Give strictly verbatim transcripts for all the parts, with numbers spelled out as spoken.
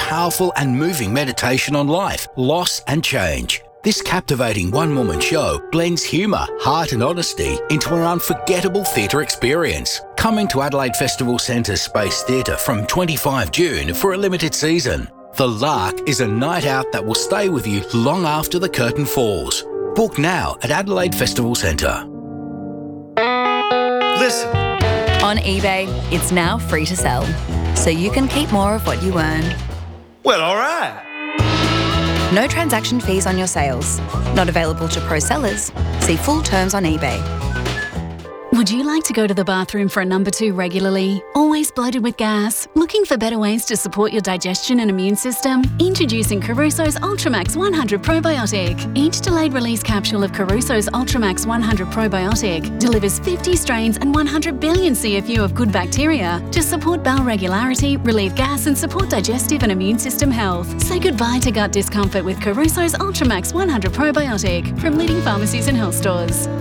powerful and moving meditation on life, loss and change. This captivating one-woman show blends humour, heart and honesty into an unforgettable theatre experience. Coming to Adelaide Festival Centre's Space Theatre from the twenty-fifth of June for a limited season. The Lark is a night out that will stay with you long after the curtain falls. Book now at Adelaide Festival Centre. Listen. On eBay, it's now free to sell, so you can keep more of what you earn. Well, all right. No transaction fees on your sales. Not available to pro sellers. See full terms on eBay. Would you like to go to the bathroom for a number two regularly? Always bloated with gas? Looking for better ways to support your digestion and immune system? Introducing Caruso's Ultramax one hundred Probiotic. Each delayed release capsule of Caruso's Ultramax one hundred Probiotic delivers fifty strains and one hundred billion C F U of good bacteria to support bowel regularity, relieve gas and support digestive and immune system health. Say goodbye to gut discomfort with Caruso's Ultramax one hundred Probiotic from leading pharmacies and health stores.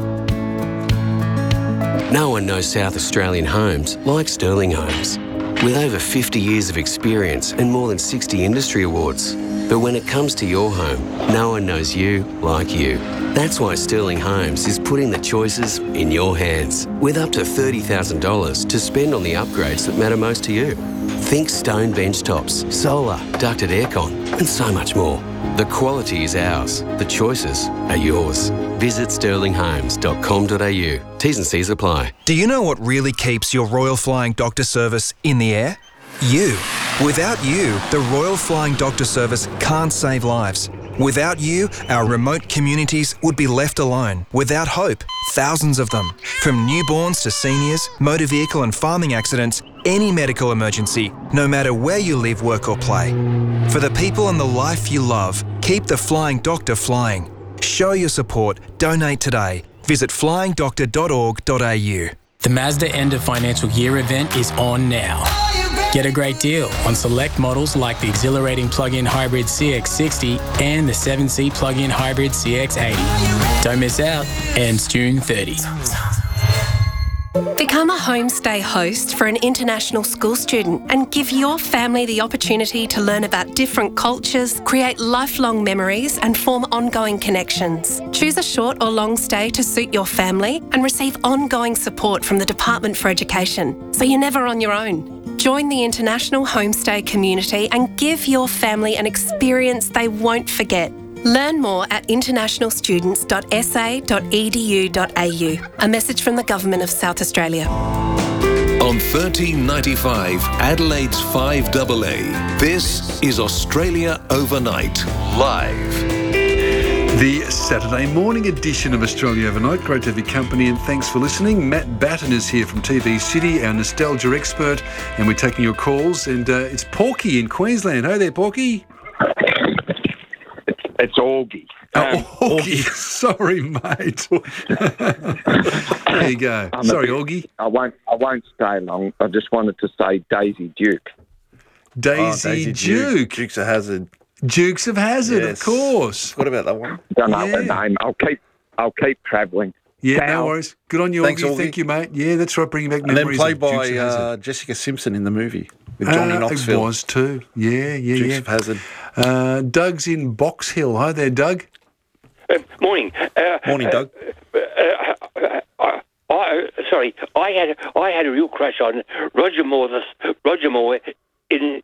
No one knows South Australian homes like Sterling Homes. With over fifty years of experience and more than sixty industry awards. But when it comes to your home, no one knows you like you. That's why Sterling Homes is putting the choices in your hands, with up to thirty thousand dollars to spend on the upgrades that matter most to you. Think stone bench tops, solar, ducted aircon, and so much more. The quality is ours. The choices are yours. Visit sterling homes dot com dot a u. T's and C's apply. Do you know what really keeps your Royal Flying Doctor Service in the air? You. Without you, the Royal Flying Doctor Service can't save lives. Without you, our remote communities would be left alone, without hope, thousands of them. From newborns to seniors, motor vehicle and farming accidents, any medical emergency, no matter where you live, work or play. For the people and the life you love, keep the Flying Doctor flying. Show your support. Donate today. Visit flying doctor dot org dot a u. The Mazda End of Financial Year event is on now. Get a great deal on select models like the exhilarating plug-in hybrid C X sixty and the seven-seat plug-in hybrid C X eighty. Don't miss out. Ends June thirtieth. Become a homestay host for an international school student and give your family the opportunity to learn about different cultures, create lifelong memories and form ongoing connections. Choose a short or long stay to suit your family and receive ongoing support from the Department for Education, so you're never on your own. Join the international homestay community and give your family an experience they won't forget. Learn more at international students dot s a dot e d u dot a u. A message from the Government of South Australia. On thirteen ninety-five, Adelaide's five A A, this is Australia Overnight, live. The Saturday morning edition of Australia Overnight. Great to have your company and thanks for listening. Matt Batten is here from T V City, our nostalgia expert, and we're taking your calls. And uh, it's Porky in Queensland. Hey there, Porky. It's Augie. Um, oh, Augie. Sorry, mate. There you go. I'm Sorry, bit, Augie. I won't. I won't stay long. I just wanted to say Daisy Duke. Daisy, oh, Daisy Duke. Duke. Dukes of Hazzard. Dukes of Hazzard, yes. Of course. What about that one? Don't know yeah. the name. I'll keep. I'll keep travelling. Yeah, Ciao. no worries. Good on you, Thanks, Augie. Augie. Thank you, mate. Yeah, that's right. Bringing back and memories. And then played of by uh, Jessica Simpson in the movie with Johnny uh, Knoxville. It was too. Yeah, yeah, Dukes yeah. of Hazzard. Uh, Doug's in Box Hill. Hi there, Doug. Uh, morning. Uh, morning, Doug. Uh, uh, uh, I, sorry, I had I had a real crush on Roger Moore. The, Roger Moore in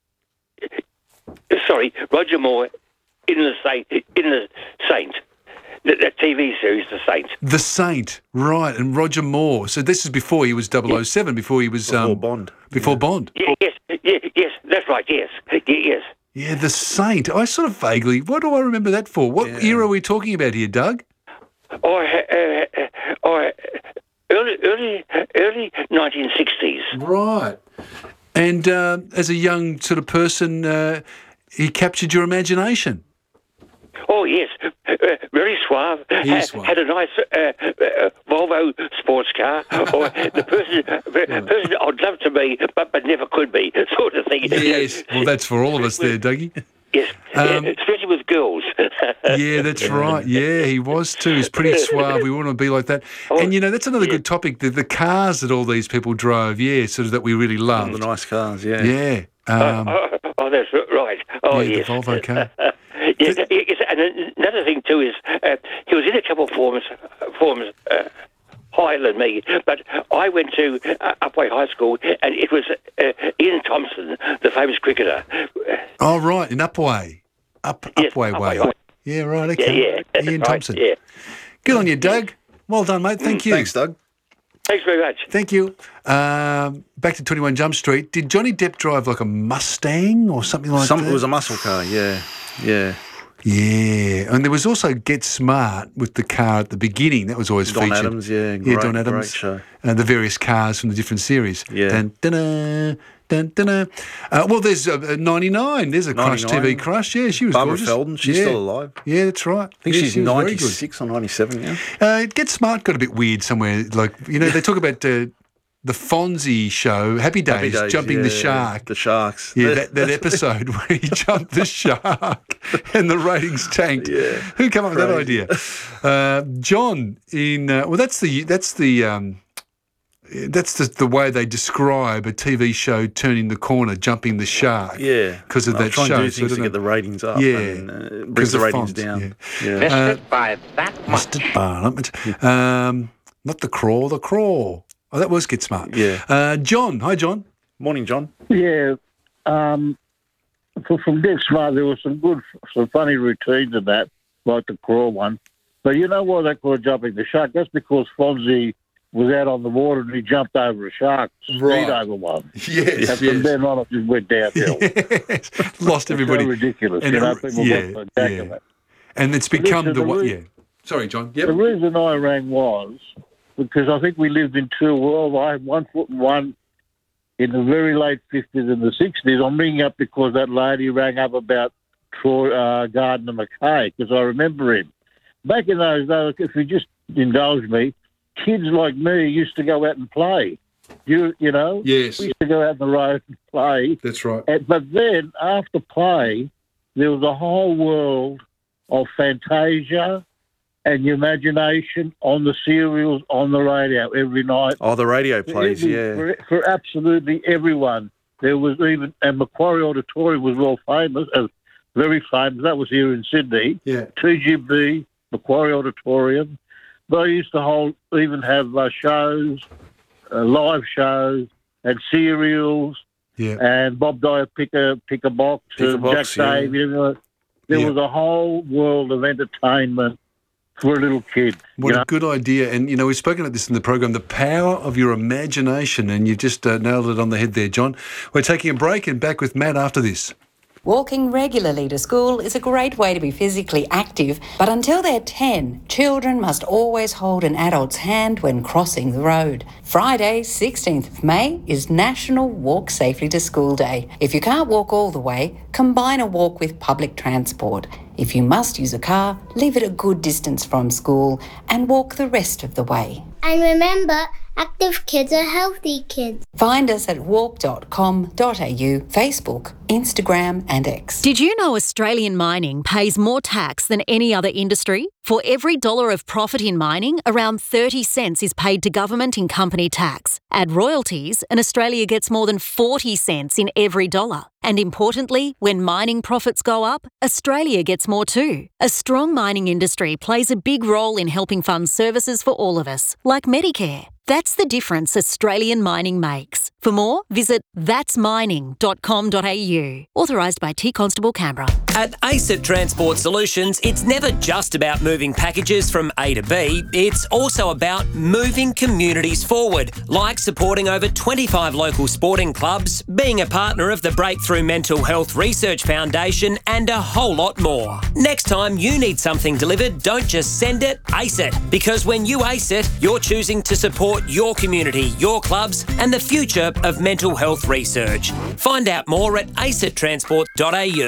sorry, Roger Moore in the Saint. In the Saint. The, the T V series, The Saint. The Saint, right, and Roger Moore. So this is before he was double oh seven, before he was... Before um, Bond. Before yeah. Bond. Yes, yes, yes, that's right, yes, yes. Yeah, The Saint. I sort of vaguely... What do I remember that for? What yeah. era are we talking about here, Doug? Oh, uh, uh, oh early, early, early nineteen sixties. Right. And uh, as a young sort of person, uh, he captured your imagination. Oh, yes. Uh, very suave. Ha- suave. Had a nice uh, uh, Volvo sports car. Or the person, uh, person I'd love to be, but, but never could be, sort of thing. Yes. Well, that's for all of us there, Dougie. Yes, um, especially with girls. Yeah, that's right. Yeah, he was too. He's pretty suave. We want to be like that. Oh, and, you know, that's another yeah. good topic, the, the cars that all these people drove, yeah, sort of that we really loved. Oh, the nice cars, yeah. Yeah. Um, oh, oh, that's right. Oh, yeah, yes. the Volvo car. yeah, yes, and another thing too is uh, he was in a couple of forms, forms uh, higher than me, but I went to uh, Upwey High School, and it was uh, Ian Thompson, the famous cricketer. Oh, right, in Upwey. Up, Yes, Upwey Upwey, way. right. Yeah, right, okay. Yeah, yeah, that's Ian right, Thompson. yeah. Good on you, Doug. Well done, mate. Thank you. Thanks, Doug. Thanks very much. Thank you. Um, back to twenty-one Jump Street. Did Johnny Depp drive like a Mustang or something like Some, that? it was a muscle car, yeah. Yeah. Yeah. And there was also Get Smart with the car at the beginning. That was always Don featured. Adams, yeah. Yeah, Great, Don Adams. great show. And the various cars from the different series. Yeah. Dun, dun, dun, dun, dun. Uh, well, there's uh, ninety-nine. There's a Crush T V ninety-nine. crush. Yeah, she was Barbara gorgeous. Feldon, she's yeah. still alive. Yeah, that's right. I think yeah, she's she was very good. ninety-six or ninety-seven now. Uh, Get Smart got a bit weird somewhere. Like, you know, they talk about uh, the Fonzie show, Happy Days, Happy Days, jumping the yeah, shark. The sharks. Yeah, that, that episode where he jumped the shark and the ratings tanked. Yeah, who came up with that crazy. idea? Uh, John in uh, well, that's the that's the um, that's the, the way they describe a T V show turning the corner, jumping the shark. Yeah, because of I'll that try show. and do So I things don't to know. get the ratings up. Yeah, and, uh, it because brings the of ratings fonts, down. Yeah. Yeah. Uh, by that Mustard Parliament. Um, not the crawl, the crawl. Oh, that was Get Smart. Yeah. Uh, John. Hi, John. Morning, John. Yeah, um, for, from Get Smart, there was some good, some funny routines in that, like the crawl one. But you know why they call it jumping the shark? That's because Fonzie was out on the water and he jumped over a shark, speed Right. over one. Yes, and yes. from then on, it just went downhill. Yes. Lost everybody. It's so ridiculous. And you know, it- people yeah, lost the jack yeah. of it. And it's But become listen, the the one. re- Yeah. Sorry, John. Yep. The reason I rang was because I think we lived in two worlds. I had one foot and one in the very late fifties and the sixties. I'm ringing up because that lady rang up about Troy uh, Gardner McKay, because I remember him. Back in those days, if you just indulge me, kids like me used to go out and play. You you know? Yes. We used to go out on the road and play. That's right. And, but then, after play, there was a whole world of Fantasia and your imagination on the serials, on the radio every night. Oh, the radio plays, Every- yeah. For, for absolutely everyone. There was even, and Macquarie Auditorium was well famous, uh, very famous. That was here in Sydney. Yeah. T G B, Macquarie Auditorium. They used to hold, even have uh, shows, uh, live shows, and serials. Yeah. And Bob Dyer pick a pick a box, Pick a and box, Jack yeah. Davey. You know, there Yeah. was a whole world of entertainment for a little kid. What you know? a good idea. And, you know, we've spoken about this in the program, the power of your imagination, and you just uh, nailed it on the head there, John. We're taking a break and back with Matt after this. Walking regularly to school is a great way to be physically active, but until they're ten, children must always hold an adult's hand when crossing the road. Friday, sixteenth of May, is National Walk Safely to School Day. If you can't walk all the way, combine a walk with public transport. If you must use a car, leave it a good distance from school and walk the rest of the way. And remember, active kids are healthy kids. Find us at walk dot com dot a u, Facebook, Instagram and X. Did you know Australian mining pays more tax than any other industry? For every dollar of profit in mining, around thirty cents is paid to government in company tax. Add royalties and Australia gets more than forty cents in every dollar. And importantly, when mining profits go up, Australia gets more too. A strong mining industry plays a big role in helping fund services for all of us, like Medicare. That's the difference Australian mining makes. For more, visit that's mining dot com dot a u. Authorised by T Constable Canberra. At ACET Transport Solutions, it's never just about moving packages from A to B. It's also about moving communities forward, like supporting over twenty-five local sporting clubs, being a partner of the Breakthrough Mental Health Research Foundation, and a whole lot more. Next time you need something delivered, don't just send it, ace it. Because when you ace it, you're choosing to support your community, your clubs, and the future of mental health research. Find out more at acet transport dot a u.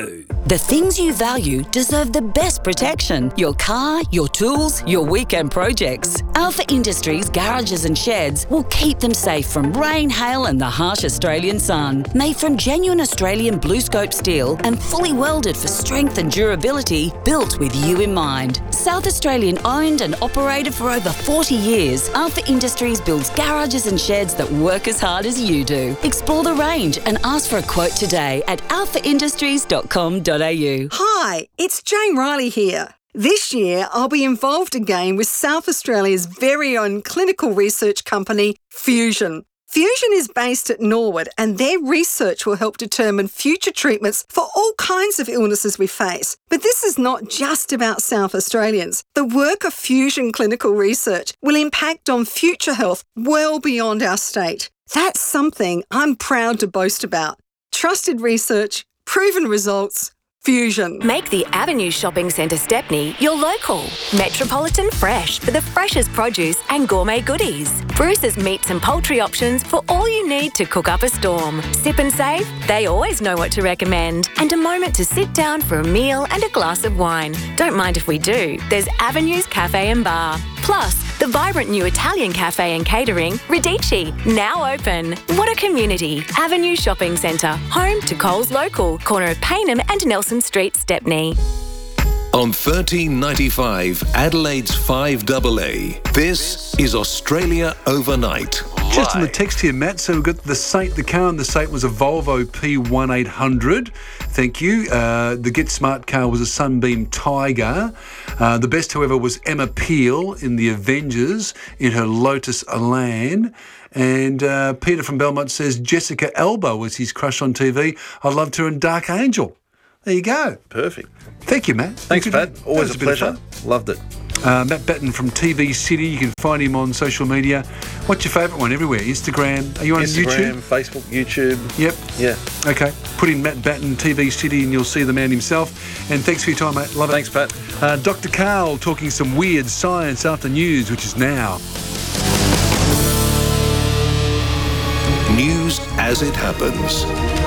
The things you value deserve the best protection. Your car, your tools, your weekend projects. Alpha Industries garages and sheds will keep them safe from rain, hail and the harsh Australian sun. Made from genuine Australian BlueScope steel and fully welded for strength and durability, built with you in mind. South Australian owned and operated for over forty years, Alpha Industries builds garages and sheds that work as hard as you do. Explore the range and ask for a quote today at alpha industries dot com dot a u. Hi, it's Jane Riley here. This year, I'll be involved again with South Australia's very own clinical research company, Fusion. Fusion is based at Norwood and their research will help determine future treatments for all kinds of illnesses we face. But this is not just about South Australians. The work of Fusion Clinical Research will impact on future health well beyond our state. That's something I'm proud to boast about. Trusted research, proven results, Fusion. Make the Avenue Shopping Centre Stepney your local. Metropolitan Fresh for the freshest produce and gourmet goodies. Bruce's meats and poultry options for all you need to cook up a storm. Sip and Save, they always know what to recommend. And a moment to sit down for a meal and a glass of wine. Don't mind if we do. There's Avenue's Cafe and Bar. Plus, the vibrant new Italian cafe and catering, Radici, now open. What a community. Avenue Shopping Centre, home to Coles Local, corner of Payneham and Nelson Street, Stepney. On thirteen ninety-five, Adelaide's five A A. This is Australia Overnight. Just on the text here, Matt, so we've got the Saint, the car in the Saint was a Volvo P eighteen hundred. Thank you. Uh, the Get Smart car was a Sunbeam Tiger. Uh, the best, however, was Emma Peel in The Avengers in her Lotus Elan. And uh, Peter from Belmont says Jessica Alba was his crush on T V. I loved her in Dark Angel. There you go. Perfect. Thank you, Matt. Thanks, Pat. Always a pleasure. Loved it. Uh, Matt Batten from T V City. You can find him on social media. What's your favourite one? Everywhere. Instagram. Are you on Instagram, YouTube? Facebook, YouTube. Yep. Yeah. Okay. Put in Matt Batten, T V City, and you'll see the man himself. And thanks for your time, mate. Love it. Thanks, Pat. Uh, Doctor Carl talking some weird science after news, which is now. News as it happens.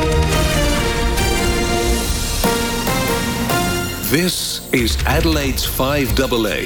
This is Adelaide's five A A.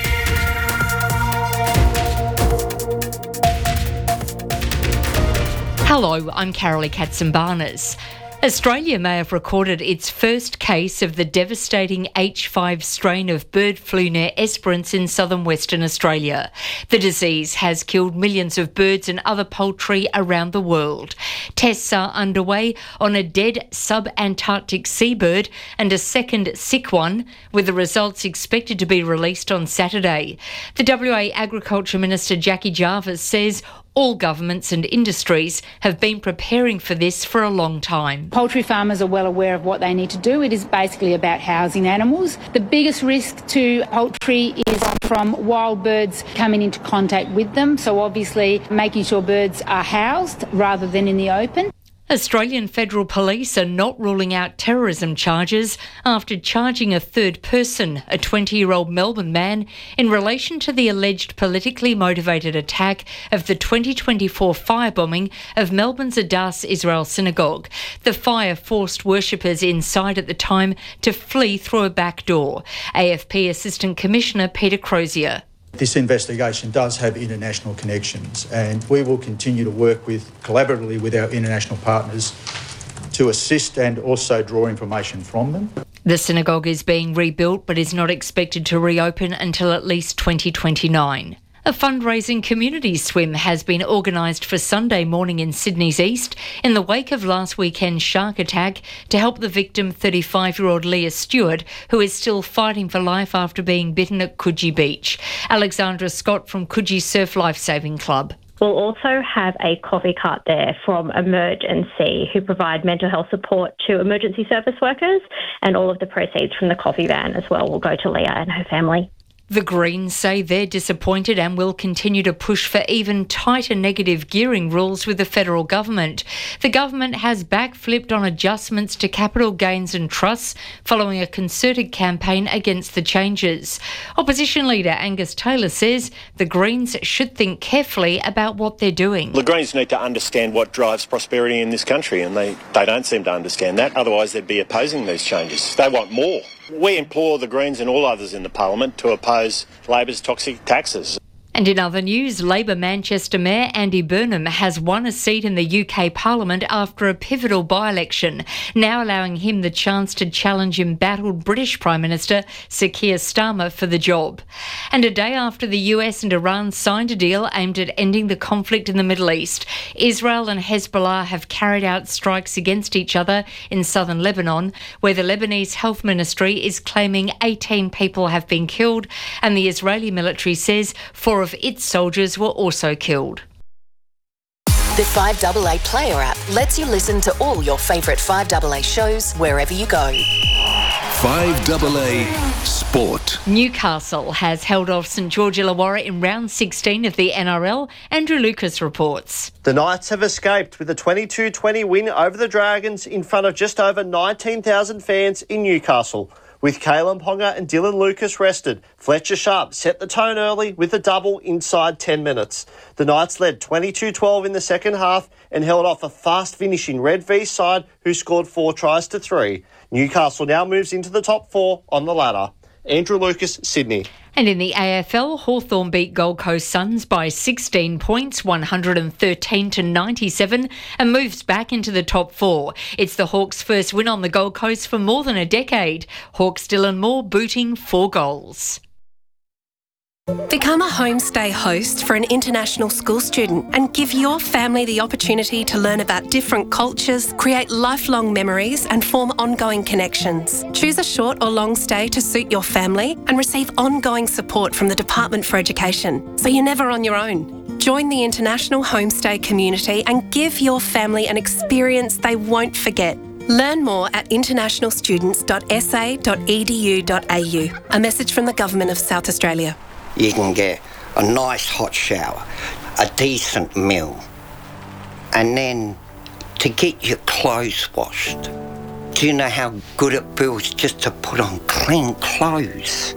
Hello, I'm Carolee Katsimbarnas. Australia may have recorded its first case of the devastating H five strain of bird flu near Esperance in southern Western Australia. The disease has killed millions of birds and other poultry around the world. Tests are underway on a dead sub-Antarctic seabird and a second sick one, with the results expected to be released on Saturday. The W A Agriculture Minister Jackie Jarvis says all governments and industries have been preparing for this for a long time. Poultry farmers are well aware of what they need to do. It is basically about housing animals. The biggest risk to poultry is from wild birds coming into contact with them, so obviously making sure birds are housed rather than in the open. Australian Federal Police are not ruling out terrorism charges after charging a third person, a twenty-year-old Melbourne man, in relation to the alleged politically motivated attack of the twenty twenty-four firebombing of Melbourne's Adass Israel Synagogue. The fire forced worshippers inside at the time to flee through a back door. A F P Assistant Commissioner Peter Crozier. This investigation does have international connections, and we will continue to work with collaboratively with our international partners to assist and also draw information from them. The synagogue is being rebuilt but is not expected to reopen until at least twenty twenty-nine. A fundraising community swim has been organised for Sunday morning in Sydney's East in the wake of last weekend's shark attack to help the victim, thirty-five-year-old Leah Stewart, who is still fighting for life after being bitten at Coogee Beach. Alexandra Scott from Coogee Surf Lifesaving Club. We'll also have a coffee cart there from Emerge and See, who provide mental health support to emergency service workers, and all of the proceeds from the coffee van as well will go to Leah and her family. The Greens say they're disappointed and will continue to push for even tighter negative gearing rules with the federal government. The government has backflipped on adjustments to capital gains and trusts following a concerted campaign against the changes. Opposition leader Angus Taylor says the Greens should think carefully about what they're doing. The Greens need to understand what drives prosperity in this country, and they, they don't seem to understand that. Otherwise, they'd be opposing these changes. They want more. We implore the Greens and all others in the Parliament to oppose Labor's toxic taxes. And in other news, Labor Manchester Mayor Andy Burnham has won a seat in the U K Parliament after a pivotal by-election, now allowing him the chance to challenge embattled British Prime Minister Sir Keir Starmer for the job. And a day after the U S and Iran signed a deal aimed at ending the conflict in the Middle East, Israel and Hezbollah have carried out strikes against each other in southern Lebanon, where the Lebanese Health Ministry is claiming eighteen people have been killed, and the Israeli military says four of its soldiers were also killed. The five A A Player app lets you listen to all your favourite five A A shows wherever you go. five A A Sport. Newcastle has held off St George Illawarra in round sixteen of the N R L. Andrew Lucas reports. The Knights have escaped with a twenty-two twenty win over the Dragons in front of just over nineteen thousand fans in Newcastle. With Kalen Ponga and Dylan Lucas rested, Fletcher Sharp set the tone early with a double inside ten minutes. The Knights led twenty-two twelve in the second half and held off a fast-finishing Red V side who scored four tries to three. Newcastle now moves into the top four on the ladder. Andrew Lucas, Sydney. And in the A F L, Hawthorn beat Gold Coast Suns by sixteen points, one hundred thirteen to ninety-seven, and moves back into the top four. It's the Hawks' first win on the Gold Coast for more than a decade. Hawks Dylan Moore booting four goals. Become a homestay host for an international school student and give your family the opportunity to learn about different cultures, create lifelong memories and form ongoing connections. Choose a short or long stay to suit your family and receive ongoing support from the Department for Education, so you're never on your own. Join the international homestay community and give your family an experience they won't forget. Learn more at international students dot s a dot e d u dot a u. A message from the Government of South Australia. You can get a nice hot shower, a decent meal, and then to get your clothes washed. Do you know how good it feels just to put on clean clothes?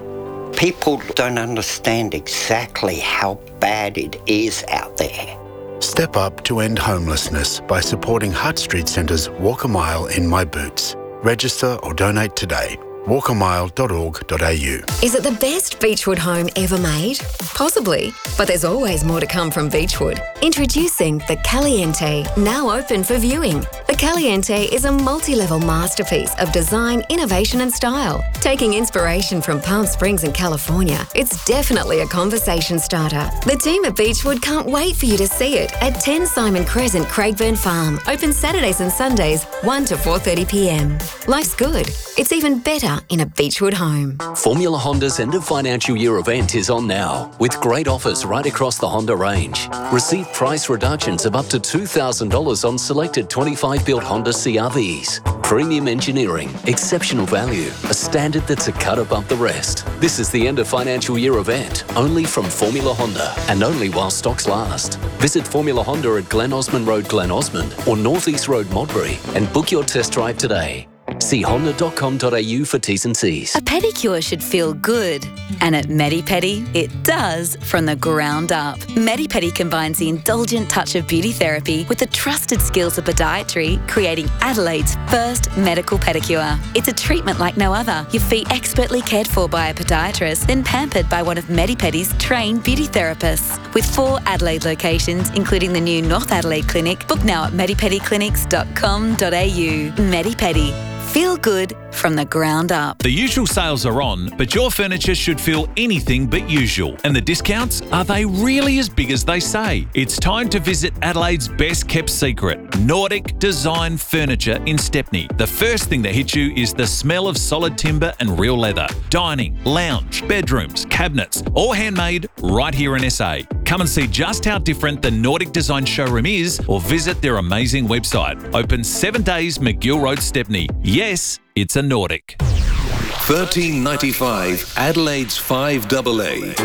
People don't understand exactly how bad it is out there. Step up to end homelessness by supporting Hutt Street Centre's Walk a Mile in My Boots. Register or donate today. walk a mile dot org dot a u. Is it the best Beechwood home ever made? Possibly, but there's always more to come from Beechwood. Introducing the Caliente, now open for viewing. The Caliente is a multi-level masterpiece of design, innovation and style. Taking inspiration from Palm Springs and California, it's definitely a conversation starter. The team at Beechwood can't wait for you to see it at ten Simon Crescent, Craigburn Farm. Open Saturdays and Sundays, one to four thirty p m. Life's good. It's even better in a Beechwood home. Formula Honda's end of financial year event is on now, with great offers right across the Honda range. Receive price reductions of up to two thousand dollars on selected twenty-five built Honda C R Vs. Premium engineering, exceptional value, a standard that's a cut above the rest. This is the end of financial year event, only from Formula Honda, and only while stocks last. Visit Formula Honda at Glen Osmond Road, Glen Osmond, or North East Road, Modbury, and book your test drive today. See honda dot com dot a u for T's and C's. A pedicure should feel good. And at Medi-Pedi, it does from the ground up. Medi-Pedi combines the indulgent touch of beauty therapy with the trusted skills of podiatry, creating Adelaide's first medical pedicure. It's a treatment like no other. Your feet expertly cared for by a podiatrist, then pampered by one of Medi-Pedi's trained beauty therapists. With four Adelaide locations, including the new North Adelaide Clinic, book now at medi pedi clinics dot com dot a u. Medi-Pedi. Feel good from the ground up. The usual sales are on, but your furniture should feel anything but usual. And the discounts, are they really as big as they say? It's time to visit Adelaide's best kept secret, Nordic Design Furniture in Stepney. The first thing that hits you is the smell of solid timber and real leather. Dining, lounge, bedrooms, cabinets, all handmade right here in S A. Come and see just how different the Nordic Design showroom is, or visit their amazing website. Open seven days, McGill Road, Stepney. Yes, it's a Nordic. thirteen ninety-five Adelaide's five double A.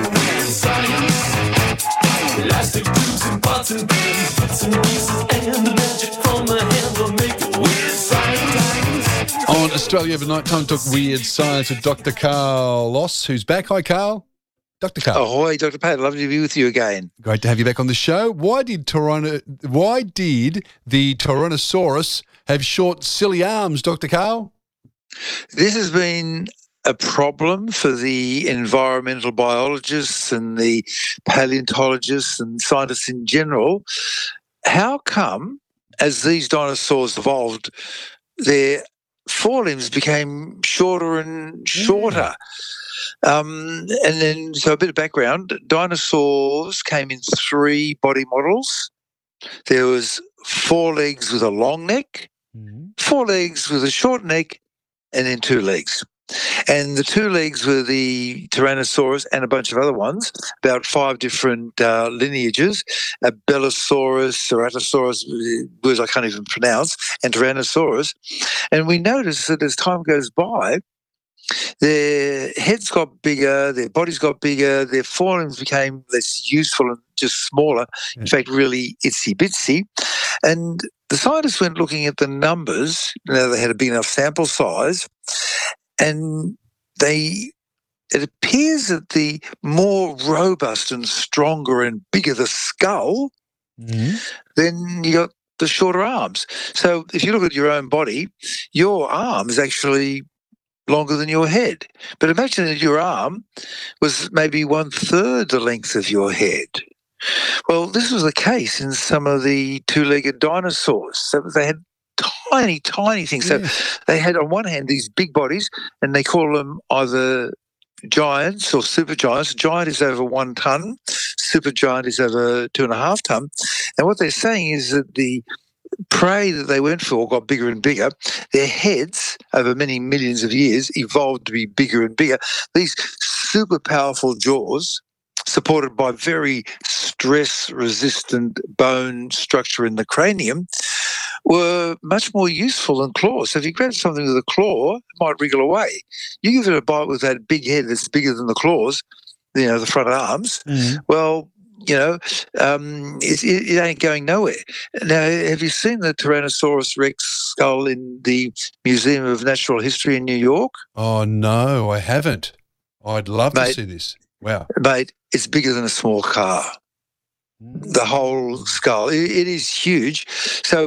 Elastic tubes and parts and bits and pieces and the magic from a hand will make it weird science. On Australia Overnight, time to talk weird science with Doctor Carl Loss, who's back. Hi, Carl. Doctor Carl. Ahoy, Doctor Pat. Lovely to be with you again. Great to have you back on the show. Why did Tyranno- Why did the Tyrannosaurus have short, silly arms, Doctor Carl? This has been a problem for the environmental biologists and the paleontologists and scientists in general. How come, as these dinosaurs evolved, their forelimbs became shorter and shorter? Um, and then, so a bit of background, dinosaurs came in three body models. There was four legs with a long neck, four legs with a short neck, and then two legs. And the two legs were the Tyrannosaurus and a bunch of other ones, about five different uh, lineages, a Bellosaurus, Ceratosaurus, words I can't even pronounce, and Tyrannosaurus. And we noticed that as time goes by, their heads got bigger, their bodies got bigger, their forelimbs became less useful and just smaller, in fact, really itsy-bitsy. And the scientists went looking at the numbers, you know, they had a big enough sample size, and they it appears that the more robust and stronger and bigger the skull, mm-hmm. then you got the shorter arms. So if you look at your own body, your arm is actually longer than your head. But imagine that your arm was maybe one-third the length of your head. Well, this was the case in some of the two-legged dinosaurs. So they had tiny, tiny things. Yeah. So they had on one hand these big bodies, and they call them either giants or supergiants. Giant is over one ton, supergiant is over two and a half ton. And what they're saying is that the prey that they went for got bigger and bigger. Their heads, over many millions of years, evolved to be bigger and bigger. These super powerful jaws, supported by very stress-resistant bone structure in the cranium, were much more useful than claws. So if you grab something with a claw, it might wriggle away. You give it a bite with that big head that's bigger than the claws, you know, the front arms, mm-hmm. well, you know, um, it, it, it ain't going nowhere. Now, have you seen the Tyrannosaurus Rex skull in the Museum of Natural History in New York? Oh, no, I haven't. I'd love mate, to see this. Wow. Mate, it's bigger than a small car. Mm. The whole skull. It, it is huge. So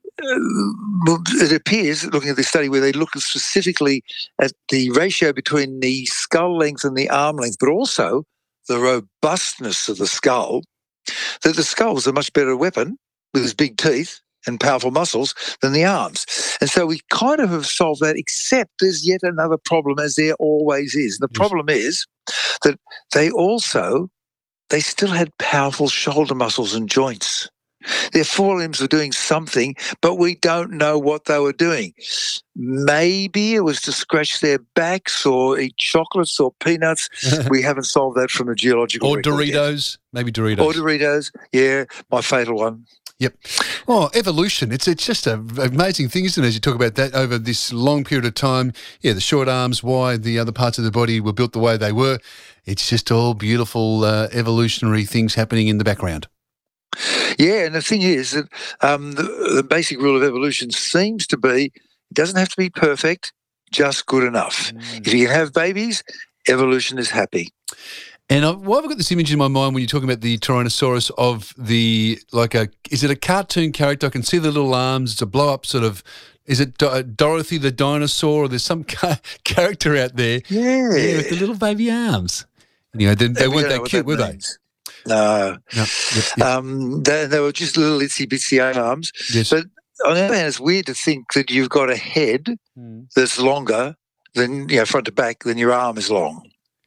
uh, it appears, looking at this study, where they look specifically at the ratio between the skull length and the arm length, but also the robustness of the skull, that the skull was a much better weapon with its big teeth and powerful muscles than the arms. And so we kind of have solved that, except there's yet another problem, as there always is. The yes. problem is that they also, they still had powerful shoulder muscles and joints. Their forelimbs were doing something, but we don't know what they were doing. Maybe it was to scratch their backs or eat chocolates or peanuts. We haven't solved that from a geological Or record Doritos, yet. maybe Doritos. Or Doritos, yeah, my fatal one. Yep. Oh, evolution. It's it's just an amazing thing, isn't it, as you talk about that over this long period of time. Yeah, the short arms, why the other parts of the body were built the way they were. It's just all beautiful uh, evolutionary things happening in the background. Yeah, and the thing is that um, the, the basic rule of evolution seems to be it doesn't have to be perfect, just good enough. Mm. If you can have babies, evolution is happy. And I, why have I got this image in my mind when you're talking about the Tyrannosaurus of the, like a, is it a cartoon character? I can see the little arms. It's a blow-up sort of, is it Do- Dorothy the dinosaur? Or there's some ca- character out there. Yeah. Yeah, with the little baby arms. You know, they, they weren't that cute, were means. they? No. no. Yep, yep. Um, they, they were just little itsy-bitsy arms. Yes. But on the other hand, it's weird to think that you've got a head mm. that's longer than, you know, front to back, than your arm is long.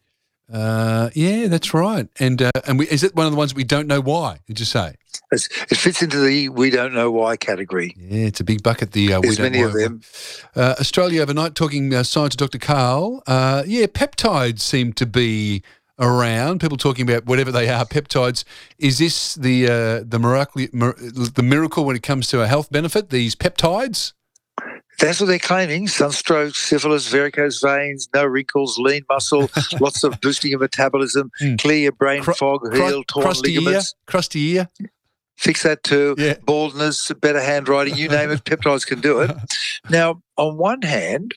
Uh, yeah, that's right. And uh, and we, is it one of the ones that we don't know why, did you say? It's, it fits into the we don't know why category. Yeah, it's a big bucket, the uh, we There's don't many know of them. Uh, Australia Overnight, talking uh, science to Doctor Carl. Uh, yeah, peptides seem to be around. People talking about whatever they are, peptides. Is this the uh, the miracle, mir- the miracle when it comes to a health benefit, these peptides? That's what they're claiming. Sunstroke, syphilis, varicose veins, no wrinkles, lean muscle, lots of boosting of metabolism, Mm. clear brain Cru- fog, cru- heal, torn crusty ligaments. ear, crusty ear. Fix that too. Yeah. Baldness, better handwriting, you name it, peptides can do it. Now, on one hand,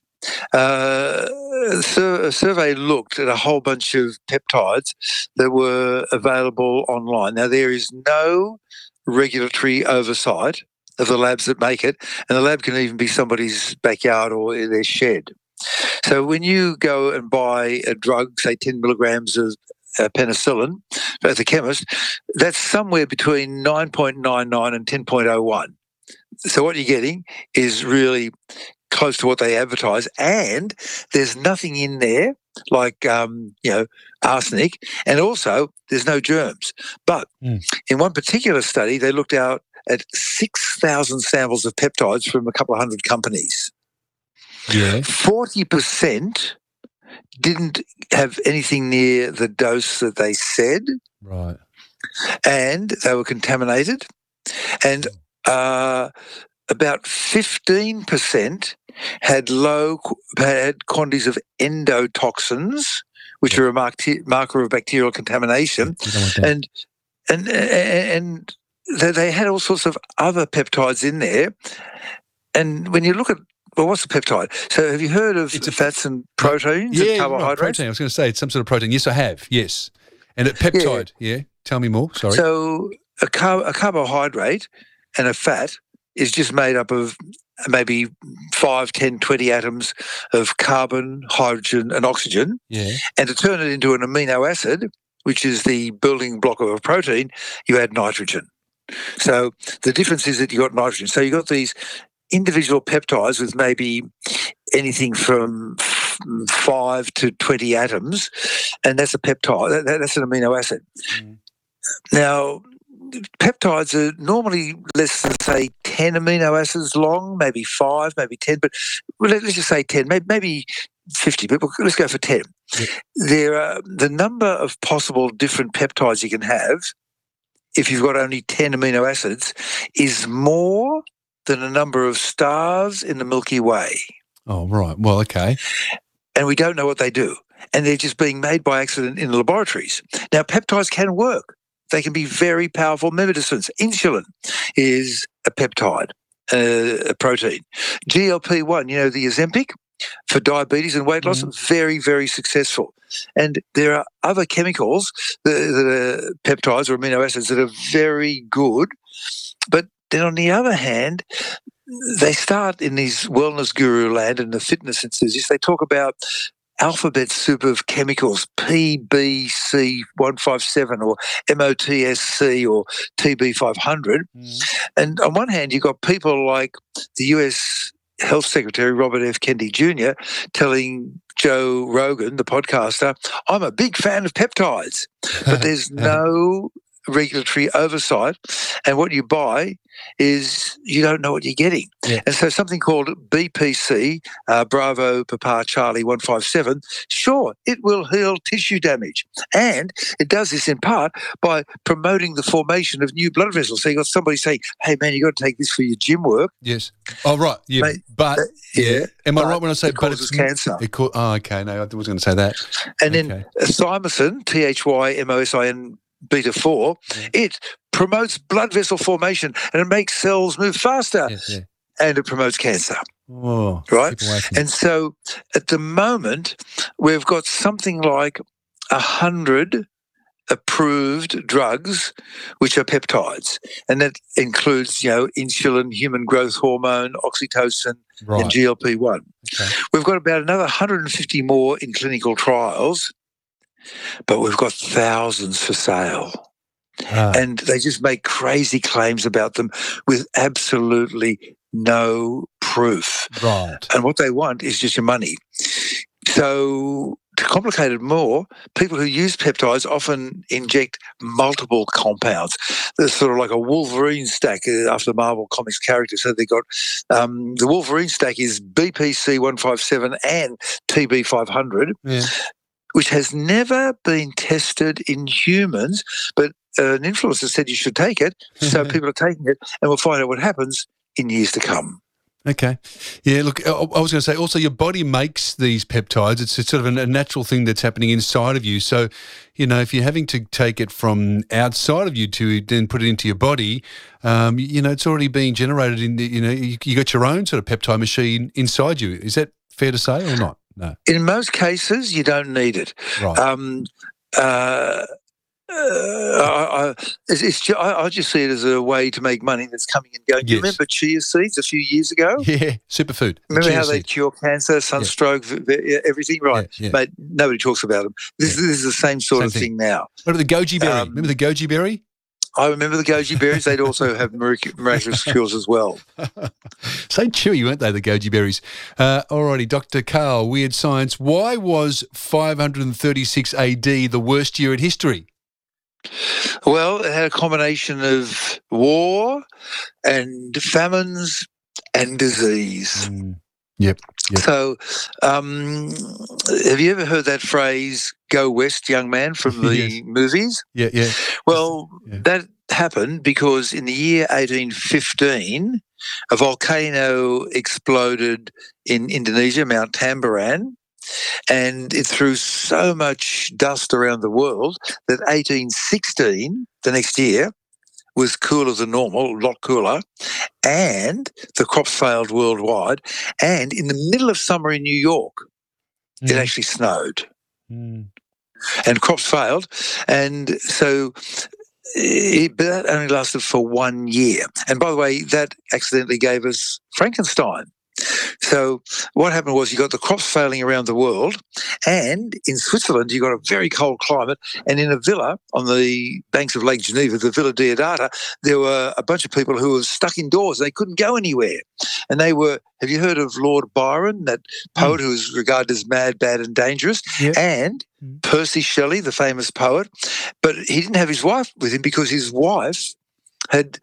uh, a sur- a survey looked at a whole bunch of peptides that were available online. Now, there is no regulatory oversight of the labs that make it, and the lab can even be somebody's backyard or in their shed. So when you go and buy a drug, say ten milligrams of uh, penicillin at the chemist, that's somewhere between nine point nine nine and ten point oh one. So what you're getting is really close to what they advertise, and there's nothing in there like um, you know arsenic, and also there's no germs. But Mm. in one particular study, they looked out at six thousand samples of peptides from a couple of hundred companies. Yeah. forty percent didn't have anything near the dose that they said, Right. and they were contaminated. And uh, about fifteen percent had low had quantities of endotoxins, which are a mark- marker of bacterial contamination, and and and they, they had all sorts of other peptides in there. And when you look at well, what's a peptide? So have you heard of fats and proteins Yeah, and carbohydrates? right, protein. I was going to say it's some sort of protein. Yes, I have. Yes. And a peptide. Yeah. Tell me more. Sorry. So a, car- a carbohydrate and a fat is just made up of maybe five, ten, twenty atoms of carbon, hydrogen and oxygen. Yeah. And to turn it into an amino acid, which is the building block of a protein, you add nitrogen. So the difference is that you got nitrogen. So you got these individual peptides with maybe anything from f- five to twenty atoms, and that's a peptide. That, that's an amino acid. Mm. Now, peptides are normally less than, say, ten amino acids long, maybe five, maybe ten, but well, let- let's just say ten, maybe, maybe fifty, but let's go for ten. Yeah. There are the number of possible different peptides you can have if you've got only ten amino acids is more than the number of stars in the Milky Way. Oh, right. Well, okay. And we don't know what they do. And they're just being made by accident in the laboratories. Now, peptides can work. They can be very powerful medicines. Insulin is a peptide, uh, a protein. G L P one, you know, the Ozempic for diabetes and weight loss, very, very successful. And there are other chemicals that, that are peptides or amino acids that are very good. But then on the other hand, they start in these wellness guru land and the fitness enthusiasts, they talk about alphabet soup of chemicals, P B C one fifty-seven or M O T S C or T B five hundred. Mm. And on one hand, you've got people like the U S Health Secretary Robert F. Kennedy Junior telling Joe Rogan, the podcaster, I'm a big fan of peptides, but there's no regulatory oversight, and what you buy is you don't know what you're getting. Yeah. And so something called B P C, uh, Bravo Papa Charlie one fifty-seven, sure, it will heal tissue damage. And it does this in part by promoting the formation of new blood vessels. So you got somebody saying, hey man, you got to take this for your gym work. Yes. Oh, right. Yeah. Mate, but, uh, yeah. yeah, Am I but right when I say it but causes it's cancer? It co- oh, okay. No, I was going to say that. And okay. then thymosin, T H Y M O S I N beta four, yeah. it promotes blood vessel formation and it makes cells move faster, yeah, yeah. and it promotes cancer. Oh, right? And so at the moment, we've got something like a hundred approved drugs which are peptides, and that includes, you know, insulin, human growth hormone, oxytocin, right. and G L P one. Okay. We've got about another one hundred fifty more in clinical trials, but we've got thousands for sale. Ah. And they just make crazy claims about them with absolutely no proof. Right. And what they want is just your money. So to complicate it more, people who use peptides often inject multiple compounds. They're sort of like a Wolverine stack after Marvel Comics characters. So they've got um, the Wolverine stack is B P C one fifty-seven and T B five hundred. Yeah. Which has never been tested in humans, but an influencer said you should take it, so people are taking it, and we'll find out what happens in years to come. Okay. Yeah, look, I I was going to say also your body makes these peptides. It's a sort of a natural thing that's happening inside of you. So, you know, if you're having to take it from outside of you to then put it into your body, um, you know, it's already being generated in the, you know, you, you got your own sort of peptide machine inside you. Is that fair to say or not? No. In most cases, you don't need it. Right. Um, uh, Uh, I, I, it's, it's ju- I, I just see it as a way to make money that's coming and going. Do you Yes. remember chia seeds a few years ago? Yeah, superfood. Remember Chia how they seeds. cure cancer, sunstroke, v- v- everything? Right. Yeah, yeah. Mate, nobody talks about them. This, this is the same sort Same of thing. thing now. What about the goji berry? Um, Remember the goji berry? I remember the goji berries. They'd also have mirac- miraculous cures as well. So chewy, weren't they, the goji berries? Uh, alrighty, Doctor Carl, Weird Science. Why was five hundred thirty-six A D the worst year in history? Well, it had a combination of war and famines and disease. Yep. yep. So, um, have you ever heard that phrase, go west, young man, from the Yes. movies? Yeah, yeah. Well, that happened because in the year eighteen fifteen, a volcano exploded in Indonesia, Mount Tamboran, and it threw so much dust around the world that eighteen sixteen, the next year, was cooler than normal, a lot cooler, and the crops failed worldwide. And in the middle of summer in New York, it actually snowed. And crops failed. And so it, but that only lasted for one year. And by the way, that accidentally gave us Frankenstein. So what happened was you got the crops failing around the world, and in Switzerland you got a very cold climate, and in a villa on the banks of Lake Geneva, the Villa Diodata, there were a bunch of people who were stuck indoors. They couldn't go anywhere. And they were, have you heard of Lord Byron, that poet who was regarded as mad, bad and dangerous? Yeah. And Percy Shelley, the famous poet, but he didn't have his wife with him because his wife had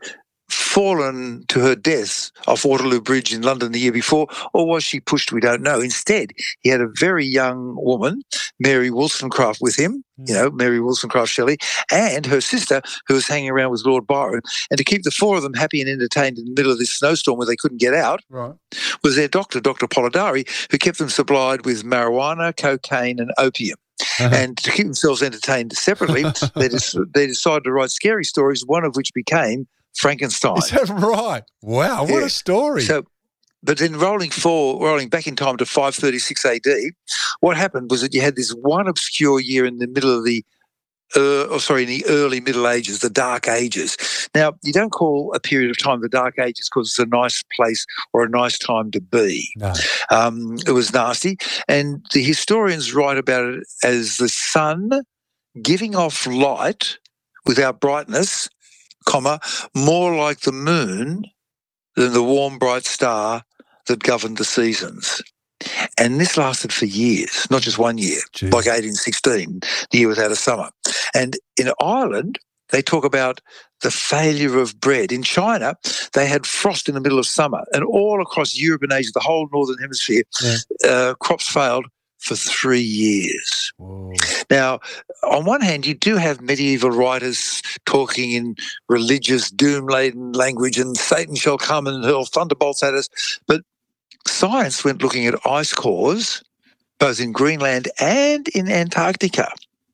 fallen to her death off Waterloo Bridge in London the year before, or was she pushed? We don't know. Instead, he had a very young woman, Mary Wollstonecraft, with him, you know, Mary Wollstonecraft Shelley, and her sister, who was hanging around with Lord Byron. And to keep the four of them happy and entertained in the middle of this snowstorm where they couldn't get out, Right. was their doctor, Doctor Polidori, who kept them supplied with marijuana, cocaine, and opium. Uh-huh. And to keep themselves entertained separately, they, des- they decided to write scary stories, one of which became Frankenstein. Is that right? Wow, what Yeah. a story. So, but then rolling forward, rolling back in time to five thirty-six A D, what happened was that you had this one obscure year in the middle of the, uh, or sorry, in the early Middle Ages, the Dark Ages. Now, you don't call a period of time the Dark Ages because it's a nice place or a nice time to be. No. Um, it was nasty, and the historians write about it as the sun giving off light without brightness, comma, more like the moon than the warm, bright star that governed the seasons. And this lasted for years, not just one year, Jeez. like eighteen sixteen, the year without a summer. And in Ireland, they talk about the failure of bread. In China, they had frost in the middle of summer, and all across Europe and Asia, the whole northern hemisphere, Yeah. uh, crops failed for three years. Whoa. Now, on one hand, you do have medieval writers talking in religious, doom-laden language, and Satan shall come and hurl thunderbolts at us. But science went looking at ice cores, both in Greenland and in Antarctica,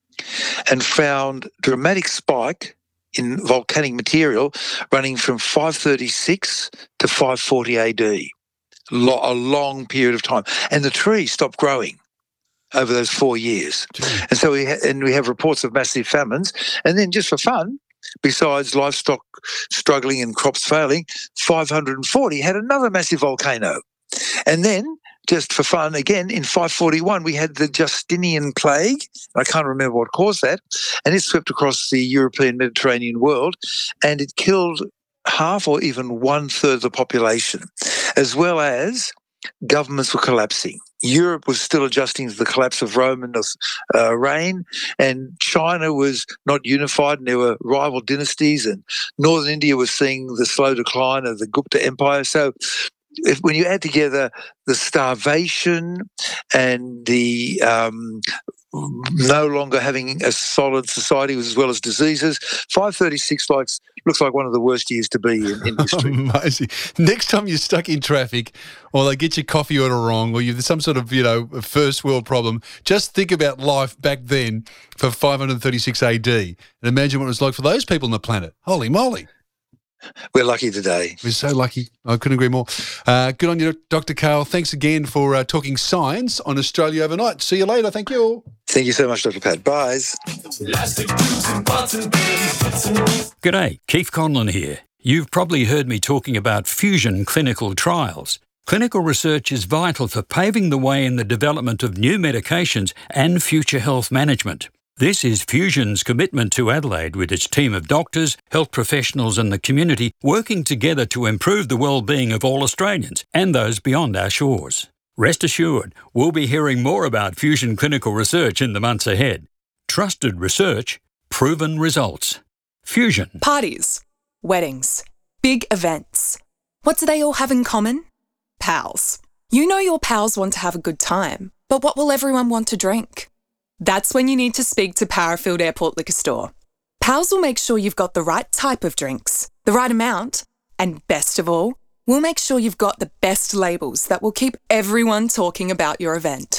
and found dramatic spike in volcanic material running from five thirty-six to five forty A D, Lo- a long period of time. And the trees stopped growing over those four years. And so we ha- and we have reports of massive famines. And then just for fun, besides livestock struggling and crops failing, five hundred forty had another massive volcano. And then, just for fun, again, in five forty-one, we had the Justinian plague. I can't remember what caused that. And it swept across the European Mediterranean world, and it killed half or even one-third of the population, as well as governments were collapsing. Europe was still adjusting to the collapse of Roman uh, reign, and China was not unified, and there were rival dynasties, and northern India was seeing the slow decline of the Gupta Empire. So if, when you add together the starvation and the um, no longer having a solid society as well as diseases. five thirty-six likes, looks like one of the worst years to be in, in history. Amazing. Next time you're stuck in traffic or they get your coffee order wrong or you've some sort of, you know, first world problem, just think about life back then for five thirty-six A D and imagine what it was like for those people on the planet. Holy moly. We're lucky today. We're so lucky. I couldn't agree more. Uh, good on you, Doctor Cale. Thanks again for uh, talking science on Australia Overnight. See you later. Thank you. Thank you so much, Doctor Pat. Bye. G'day, Keith Conlon here. You've probably heard me talking about fusion clinical trials. Clinical research is vital for paving the way in the development of new medications and future health management. This is Fusion's commitment to Adelaide with its team of doctors, health professionals and the community working together to improve the well-being of all Australians and those beyond our shores. Rest assured, we'll be hearing more about Fusion clinical research in the months ahead. Trusted research, proven results. Fusion. Parties, weddings, big events. What do they all have in common? Pals. You know your pals want to have a good time, but what will everyone want to drink? That's when you need to speak to Parafield Airport Liquor Store. Pals will make sure you've got the right type of drinks, the right amount, and best of all, we'll make sure you've got the best labels that will keep everyone talking about your event.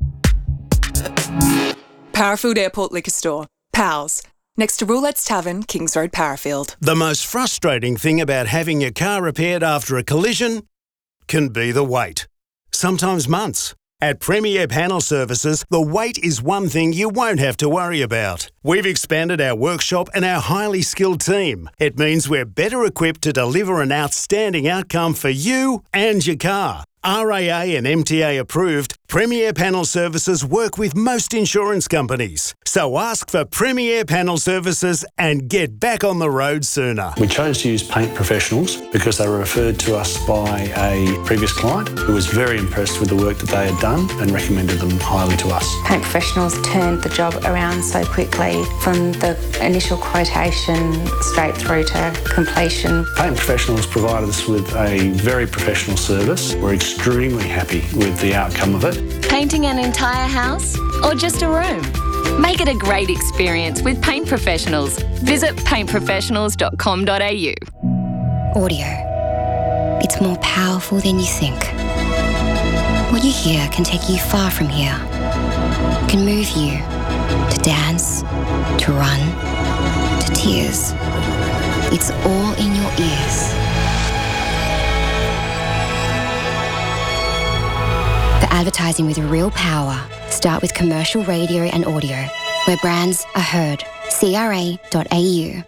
Parafield Airport Liquor Store. Pals. Next to Roulette's Tavern, Kings Road, Parafield. The most frustrating thing about having your car repaired after a collision can be the wait. Sometimes months. At Premier Panel Services, the wait is one thing you won't have to worry about. We've expanded our workshop and our highly skilled team. It means we're better equipped to deliver an outstanding outcome for you and your car. R A A and M T A approved, Premier Panel Services work with most insurance companies. So ask for Premier Panel Services and get back on the road sooner. We chose to use Paint Professionals because they were referred to us by a previous client who was very impressed with the work that they had done and recommended them highly to us. Paint Professionals turned the job around so quickly from the initial quotation straight through to completion. Paint Professionals provided us with a very professional service. We're extremely happy with the outcome of it. Painting an entire house or just a room? Make it a great experience with Paint Professionals. Visit paint professionals dot com dot a u. Audio. It's more powerful than you think. What you hear can take you far from here. It can move you to dance, to run, to tears. It's all in your ears. For advertising with real power, start with commercial radio and audio, where brands are heard. C R A dot A U.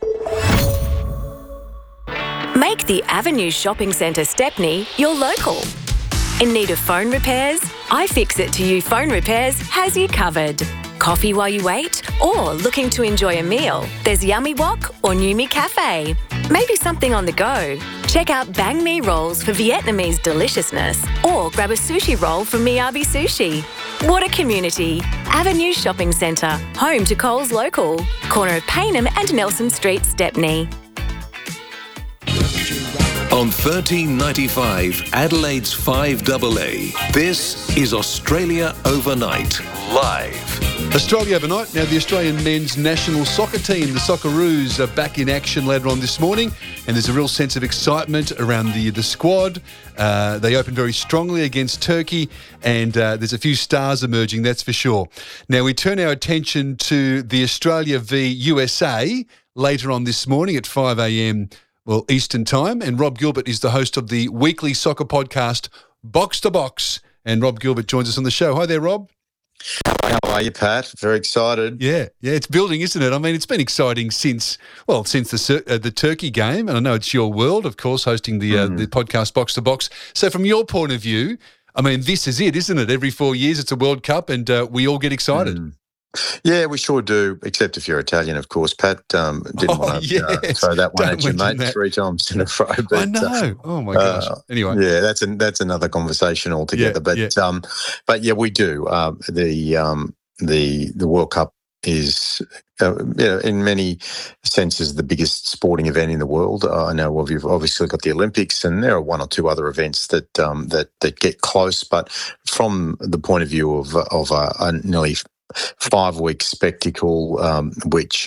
Make the Avenue Shopping Centre Stepney your local. In need of phone repairs? iFixit to You Phone Repairs has you covered. Coffee while you wait? Or looking to enjoy a meal? There's Yummy Wok or Numi Cafe. Maybe something on the go? Check out Bang Mi rolls for Vietnamese deliciousness, or grab a sushi roll from Miyabi Sushi. What a community! Avenue Shopping Centre, home to Coles Local, corner of Payneham and Nelson Street, Stepney. On thirteen ninety-five, Adelaide's five A A, this is Australia Overnight, live. Australia Overnight. Now, the Australian men's national soccer team, the Socceroos, are back in action later on this morning, and there's a real sense of excitement around the, the squad. Uh, they opened very strongly against Turkey, and uh, there's a few stars emerging, that's for sure. Now, we turn our attention to the Australia v U S A later on this morning at five a m, well, Eastern Time, and Rob Gilbert is the host of the weekly soccer podcast, Box to Box, and Rob Gilbert joins us on the show. Hi there, Rob. How are you, Pat? Very excited. Yeah, yeah, it's building, isn't it? I mean, it's been exciting since, well, since the uh, the Turkey game, and I know it's your world, of course, hosting the uh, mm. the podcast Box to Box. So from your point of view, I mean, this is it, isn't it? Every four years it's a World Cup, and uh, we all get excited. Mm. Yeah, we sure do, except if you're Italian, of course. Pat um, didn't oh, want to yes. uh, throw that one Don't at you, mate, that. three times in a row. But, I know. Uh, oh, my gosh. Uh, anyway. Yeah, that's an, that's another conversation altogether. Yeah, but, yeah. Um, but, yeah, we do. Uh, the, um, the the World Cup is, uh, you know, in many senses, the biggest sporting event in the world. Uh, I know we've obviously got the Olympics, and there are one or two other events that um, that that get close. But from the point of view of of a, a nearly five-week spectacle, um, which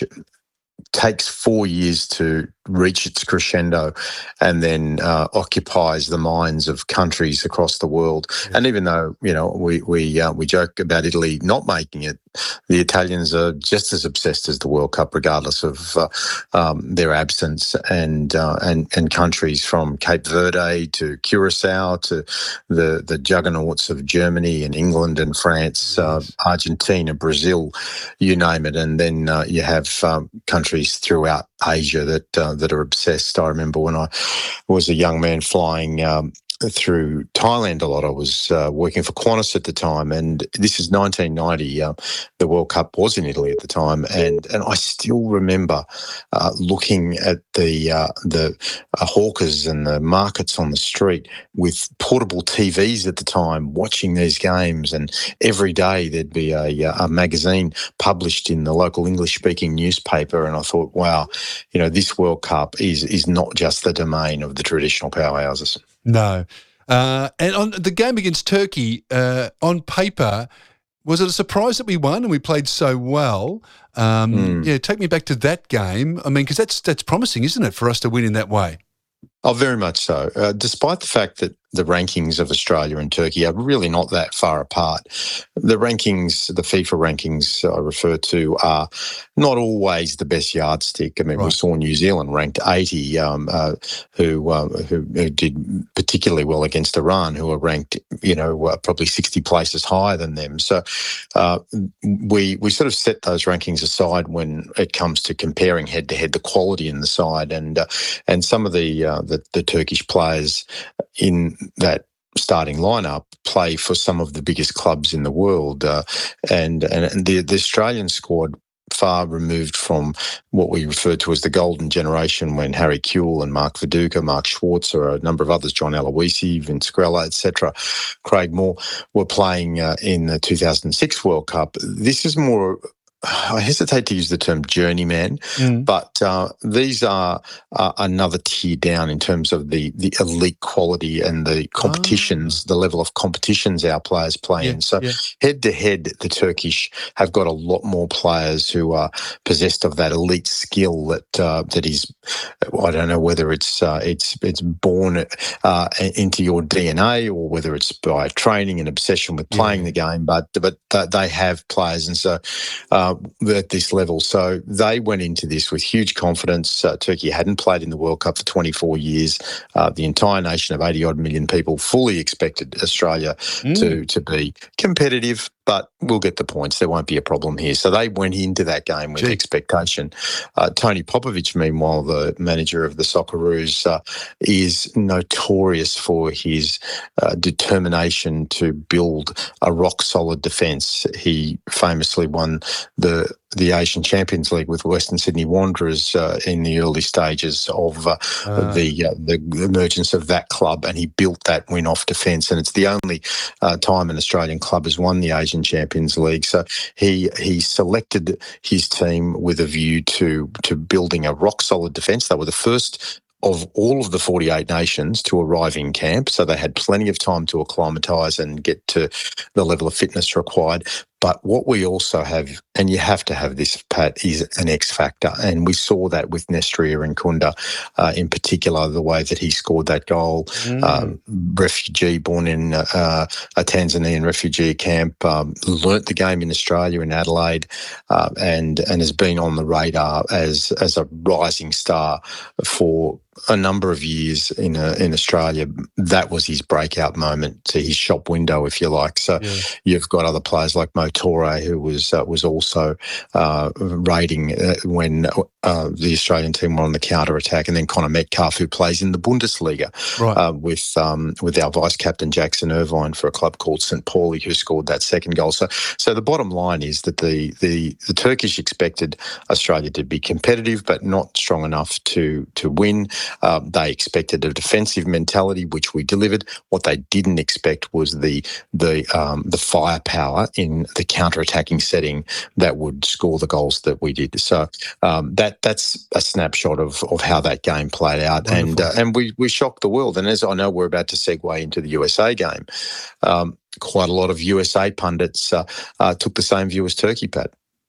takes four years to reach its crescendo and then uh, occupies the minds of countries across the world. Yeah. And even though, you know, we we uh, we joke about Italy not making it, the Italians are just as obsessed as the World Cup, regardless of uh, um, their absence. And, uh, and and countries from Cape Verde to Curacao to the, the juggernauts of Germany and England and France, uh, Argentina, Brazil, you name it. And then uh, you have um, countries throughout Asia that uh, that are obsessed. I remember when I was a young man flying um, through Thailand a lot. I was uh, working for Qantas at the time, and this is nineteen ninety. Uh, the World Cup was in Italy at the time, and and I still remember uh, looking at the uh, the uh, hawkers and the markets on the street with portable T Vs at the time, watching these games, and every day there'd be a, a magazine published in the local English-speaking newspaper, and I thought, wow, you know, this World Cup is is not just the domain of the traditional powerhouses. No. Uh, and on the game against Turkey, uh, on paper, was it a surprise that we won and we played so well? Um, mm. Yeah, take me back to that game. I mean, because that's that's promising, isn't it, for us to win in that way? Oh, very much so. Uh, despite the fact that the rankings of Australia and Turkey are really not that far apart, the rankings, the FIFA rankings I refer to, are not always the best yardstick. I mean, right. we saw New Zealand ranked eighty, um, uh, who, um, who who did particularly well against Iran, who are ranked, you know, uh, probably sixty places higher than them. So uh, we we sort of set those rankings aside when it comes to comparing head to head the quality in the side, and uh, and some of the, uh, the the Turkish players in that starting lineup play for some of the biggest clubs in the world, uh, and and the, the Australian squad far removed from what we refer to as the golden generation, when Harry Kewell and Mark Viduka, Mark Schwarzer, a number of others, John Aloisi, Vince Grella, et cetera, Craig Moore, were playing uh, in the two thousand six World Cup. This is more, I hesitate to use the term journeyman, mm. but uh, these are uh, another tier down in terms of the, the elite quality and the competitions, oh. the level of competitions our players play yeah, in. So yeah. head to head, the Turkish have got a lot more players who are possessed of that elite skill that uh, that is, I don't know whether it's uh, it's it's born uh, into your D N A or whether it's by training and obsession with playing yeah. the game, but but they have players, and so. Uh, at this level. So they went into this with huge confidence. Uh, Turkey hadn't played in the World Cup for twenty-four years. Uh, the entire nation of eighty-odd million people fully expected Australia mm. to, to be competitive, but we'll get the points. There won't be a problem here. So they went into that game with Gee. expectation. Uh, Tony Popovic, meanwhile, the manager of the Socceroos, uh, is notorious for his uh, determination to build a rock-solid defence. He famously won the the Asian Champions League with Western Sydney Wanderers uh, in the early stages of uh, uh. the uh, the emergence of that club, and he built that win off defence. And it's the only uh, time an Australian club has won the Asian Champions League. So he he selected his team with a view to to building a rock solid defence. They were the first of all of the forty-eight nations to arrive in camp, so they had plenty of time to acclimatise and get to the level of fitness required. But what we also have, and you have to have this, Pat, is an X factor. And we saw that with Nestor Irankunda, uh, in particular, the way that he scored that goal. Mm. Um, refugee, born in uh, a Tanzanian refugee camp, um, learnt the game in Australia, in Adelaide, uh, and and has been on the radar as as a rising star for a number of years in uh, in Australia. That was his breakout moment, to his shop window, if you like. So yeah. you've got other players like Mo Torre, who was uh, was also uh, raiding uh, when uh, the Australian team were on the counter attack, and then Connor Metcalf, who plays in the Bundesliga right. uh, with um, with our vice captain Jackson Irvine for a club called Saint Pauli, who scored that second goal. So, so the bottom line is that the the the Turkish expected Australia to be competitive, but not strong enough to to win. Um, they expected a defensive mentality, which we delivered. What they didn't expect was the the um, the firepower in the counter-attacking setting that would score the goals that we did. So um, that that's a snapshot of of how that game played out, Wonderful. and uh, and we we shocked the world. And as I know, we're about to segue into the U S A game. Um, quite a lot of U S A pundits uh, uh, took the same view as Turkey, Pat.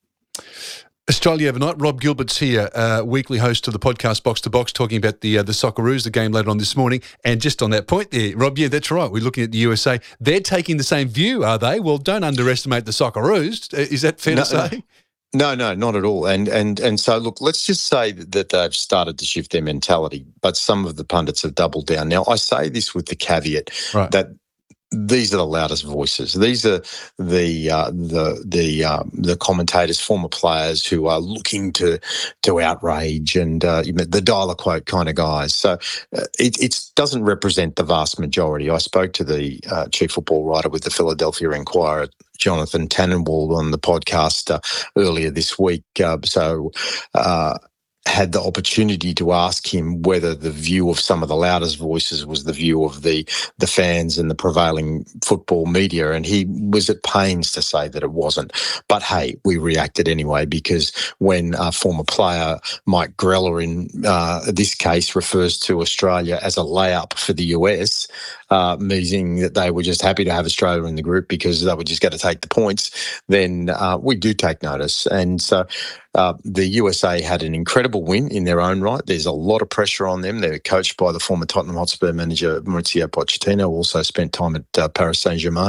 Australia overnight. Rob Gilbert's here, uh, weekly host of the podcast Box to Box, talking about the uh, the Socceroos, the game later on this morning. And just on that point there, Rob, yeah, that's right. We're looking at the U S A. They're taking the same view, are they? Well, don't underestimate the Socceroos. Is that fair no, to say? No, no, not at all. And and and so, look, let's just say that they've started to shift their mentality, but some of the pundits have doubled down. Now, I say this with the caveat right. that these are the loudest voices. These are the uh, the the uh, the commentators, former players who are looking to to outrage and uh, the dialer quote kind of guys. So uh, it it doesn't represent the vast majority. I spoke to the uh, chief football writer with the Philadelphia Inquirer, Jonathan Tannenwald, on the podcast uh, earlier this week. Uh, so. Uh, had the opportunity to ask him whether the view of some of the loudest voices was the view of the the fans and the prevailing football media, and he was at pains to say that it wasn't. But hey, we reacted anyway, because when a former player, Mike Greller in uh, this case, refers to Australia as a layup for the U S, uh, meaning that they were just happy to have Australia in the group because they were just going to take the points, then uh, we do take notice. And so Uh, the U S A had an incredible win in their own right. There's a lot of pressure on them. They're coached by the former Tottenham Hotspur manager, Maurizio Pochettino, also spent time at uh, Paris Saint-Germain.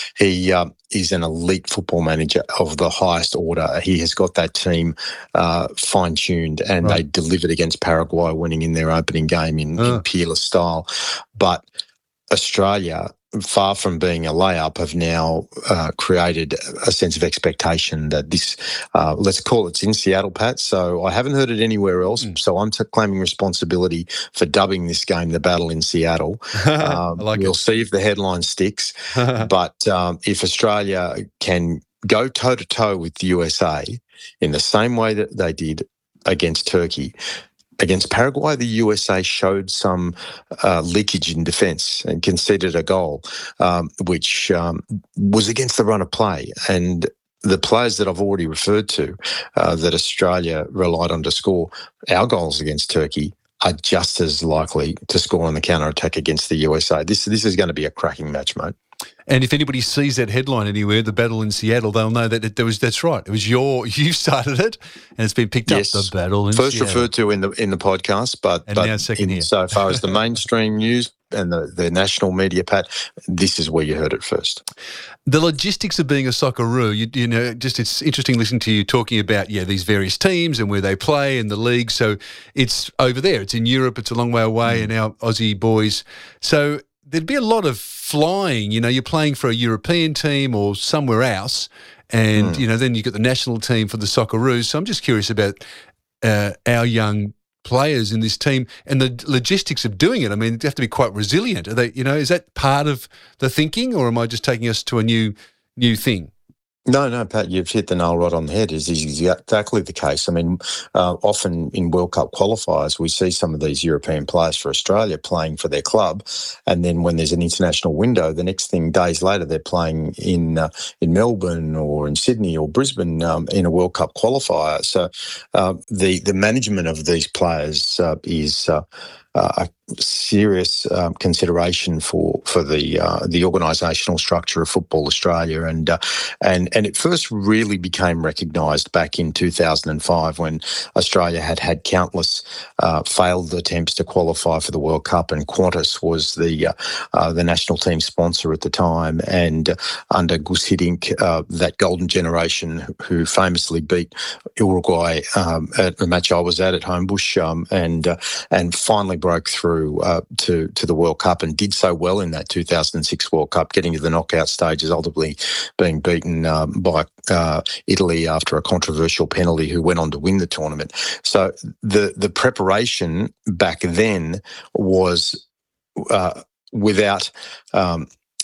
He uh, is an elite football manager of the highest order. He has got that team uh, fine-tuned, and right. they delivered against Paraguay, winning in their opening game in, uh. in peerless style. But Australia, far from being a layup, have now uh, created a sense of expectation that this, uh, let's call it, it's in Seattle, Pat, so I haven't heard it anywhere else, mm. so I'm t- claiming responsibility for dubbing this game the Battle in Seattle. Um, like we'll it. see if the headline sticks, but um, if Australia can go toe-to-toe with the U S A in the same way that they did against Turkey, against Paraguay, the U S A showed some uh, leakage in defence and conceded a goal, um, which um, was against the run of play. And the players that I've already referred to, uh, that Australia relied on to score our goals against Turkey, are just as likely to score on the counter-attack against the U S A. This, this is going to be a cracking match, mate. And if anybody sees that headline anywhere, the Battle in Seattle, they'll know that it, there was. That's right. It was your. You started it, and it's been picked yes. up. The Battle in First Seattle. referred to in the in the podcast, but, and but now second in, here. so far as the mainstream news and the, the national media, Pat, this is where you heard it first. The logistics of being a Socceroo, you, you know, just it's interesting listening to you talking about yeah these various teams and where they play and the league. So it's over there. It's in Europe. It's a long way away, mm. and our Aussie boys. So there'd be a lot of flying, you know, you're playing for a European team or somewhere else, and, mm. you know, then you've got the national team for the Socceroos. So I'm just curious about uh, our young players in this team and the logistics of doing it. I mean, they have to be quite resilient. Are they, you know, is that part of the thinking, or am I just taking us to a new new thing? No, no, Pat, you've hit the nail right on the head. It's exactly the case. I mean, uh, often in World Cup qualifiers, we see some of these European players for Australia playing for their club, and then when there's an international window, the next thing, days later, they're playing in uh, in Melbourne or in Sydney or Brisbane um, in a World Cup qualifier. So uh, the, the management of these players uh, is uh, uh, a serious um, consideration for for the uh, the organisational structure of Football Australia, and uh, and and it first really became recognised back in two thousand five when Australia had had countless uh, failed attempts to qualify for the World Cup, and Qantas was the uh, uh, the national team sponsor at the time, and uh, under Gus Hiddink, uh, that golden generation who famously beat Uruguay um, at a match I was at at Homebush, um, and uh, and finally broke through uh, to to the World Cup and did so well in that two thousand six World Cup, getting to the knockout stages, ultimately being beaten um, by uh, Italy after a controversial penalty, who went on to win the tournament. So the the preparation back then was uh, without um,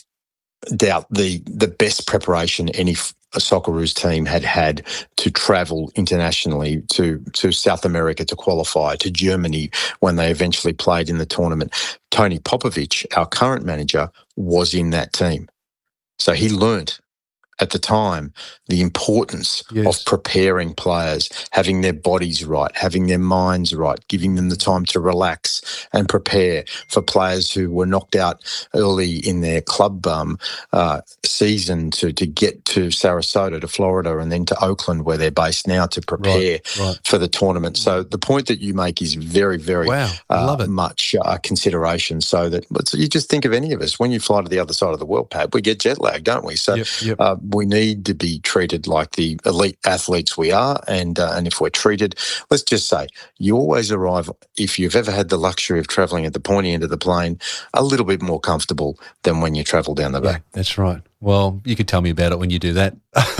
doubt the the best preparation any a Socceroos team had had to travel internationally to, to South America to qualify, to Germany when they eventually played in the tournament. Tony Popovic, our current manager, was in that team. So he learnt at the time the importance Yes. of preparing players, having their bodies right, having their minds right, giving them the time to relax and prepare for players who were knocked out early in their club um, uh, season to, to get to Sarasota, to Florida, and then to Oakland, where they're based now, to prepare Right, right. for the tournament. So the point that you make is very, very Wow, I uh, love it. much uh, consideration. So that so you just think of any of us, when you fly to the other side of the world, Pat, we get jet lag, don't we? So Yep, yep. Uh, we need to be treated like the elite athletes we are. And, uh, and if we're treated, let's just say, you always arrive, if you've ever had the luxury of travelling at the pointy end of the plane, a little bit more comfortable than when you travel down the back. That's right. Well, you could tell me about it when you do that.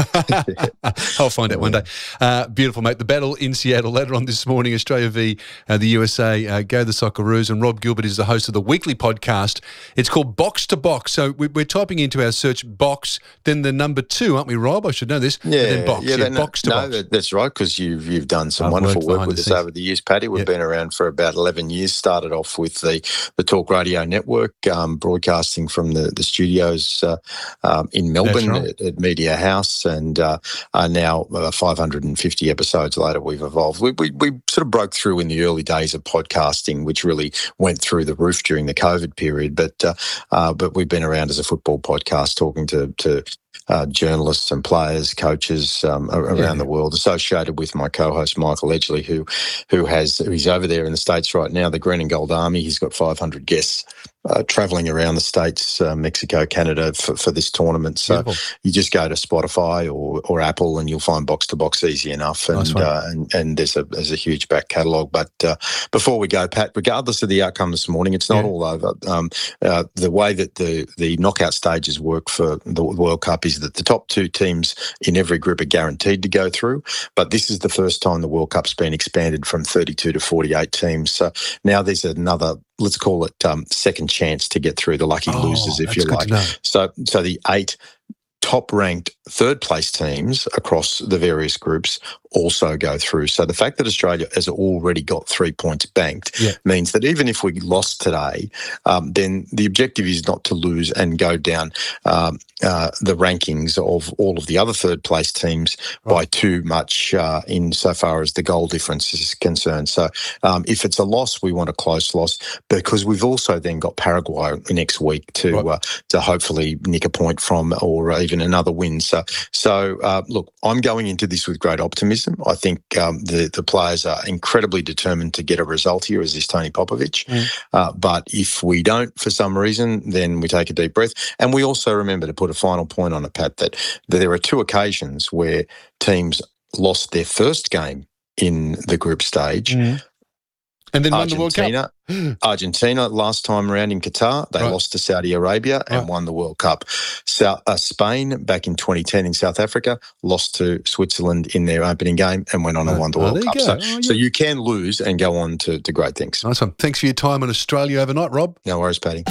I'll find out one day. Uh, beautiful, mate. The battle in Seattle later on this morning, Australia v uh, the U S A. Uh, go the Socceroos. And Rob Gilbert is the host of the weekly podcast. It's called Box to Box. So we, we're typing into our search box, then the number two, aren't we, Rob? I should know this. Yeah, and then box. yeah, Yeah, no, box to no, box. that- that's right, because you've you've done some I've wonderful worked work behind with the us scenes. over the years, Paddy. We've Yeah. been around for about eleven years. Started off with the the Talk Radio Network, um, broadcasting from the the studios uh, um, in Melbourne right. at, at Media House, and uh, are now uh, five hundred fifty episodes later. We've evolved. We, we we sort of broke through in the early days of podcasting, which really went through the roof during the COVID period. But uh, uh, but we've been around as a football podcast, talking to to. Uh, journalists and players, coaches um, a- around Yeah. the world, associated with my co-host Michael Edgley, who who has he's over there in the States right now, the Green and Gold Army. He's got five hundred guests uh, travelling around the States, uh, Mexico, Canada for, for this tournament. So Beautiful. you just go to Spotify or, or Apple, and you'll find Box to Box easy enough. And Nice one. uh, and, and there's a there's a huge back catalogue. But uh, before we go, Pat, regardless of the outcome this morning, it's not Yeah. all over. Um, uh, the way that the the knockout stages work for the World Cup is that the top two teams in every group are guaranteed to go through. But this is the first time the World Cup's been expanded from thirty-two to forty-eight teams. So now there's another, let's call it um, second chance to get through, the lucky Oh, losers, if that's you good to like. know. So, so the eight top-ranked third-place teams across the various groups also go through. So the fact that Australia has already got three points banked Yeah. means that even if we lost today, um, then the objective is not to lose and go down um, uh, the rankings of all of the other third-place teams by too much uh, insofar as the goal difference is concerned. So um, if it's a loss, we want a close loss, because we've also then got Paraguay next week to Right. uh, to hopefully nick a point from, or even another win. So, so uh, look, I'm going into this with great optimism. I think um, the the players are incredibly determined to get a result here, as is Tony Popovich. Mm. Uh, but if we don't, for some reason, then we take a deep breath. And we also remember to put a final point on it, Pat, that, that there are two occasions where teams lost their first game in the group stage. Mm. And then won the World Cup. Argentina, Argentina last time around in Qatar, they Right. lost to Saudi Arabia and Right. won the World Cup. South, uh, Spain back in twenty ten in South Africa lost to Switzerland in their opening game and went on and Oh, won the oh, World there you Cup. go. So, Oh, so yeah. you can lose and go on to, to great things. Nice one. Thanks for your time on Australia overnight, Rob. No worries, Paddy.